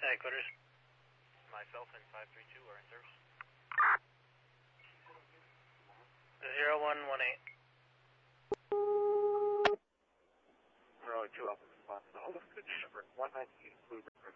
Headquarters. Myself and 532 are in service. 0118. We're only 2 Alpha response. All the good Shepherd 198 Blue River